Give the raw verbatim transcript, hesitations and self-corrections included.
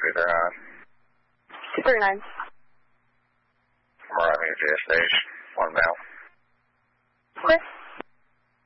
two three nine. two three nine. Miami G S H, one male.